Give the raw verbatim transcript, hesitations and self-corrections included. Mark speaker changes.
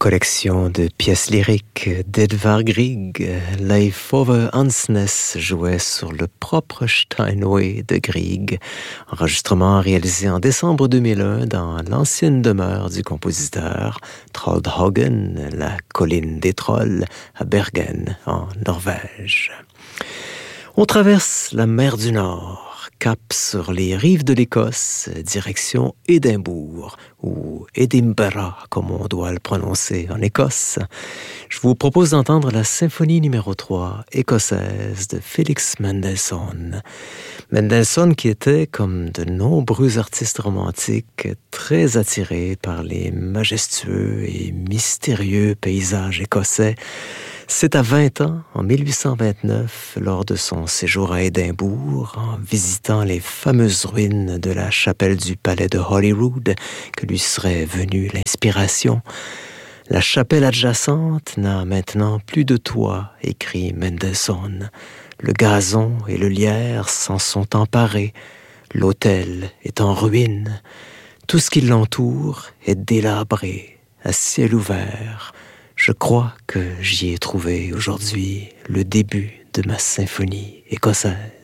Speaker 1: Collection de pièces lyriques d'Edvard Grieg, Leif Ove Ansnes jouait sur le propre Steinway de Grieg, enregistrement réalisé en décembre deux mille un dans l'ancienne demeure du compositeur, Trollhagen, la colline des trolls, à Bergen, en Norvège. On traverse la mer du Nord, cap sur les rives de l'Écosse, direction Édimbourg, ou Edinburgh, comme on doit le prononcer en Écosse. Je vous propose d'entendre la symphonie numéro trois écossaise de Felix Mendelssohn. Mendelssohn qui était, comme de nombreux artistes romantiques, très attiré par les majestueux et mystérieux paysages écossais. C'est à vingt ans, en mille huit cent vingt-neuf, lors de son séjour à Édimbourg, en visitant les fameuses ruines de la chapelle du palais de Holyrood, que lui serait venue l'inspiration. La chapelle adjacente n'a maintenant plus de toit, écrit Mendelssohn. Le gazon et le lierre s'en sont emparés. L'autel est en ruine. Tout ce qui l'entoure est délabré, à ciel ouvert. Je crois que j'y ai trouvé aujourd'hui le début de ma symphonie écossaise.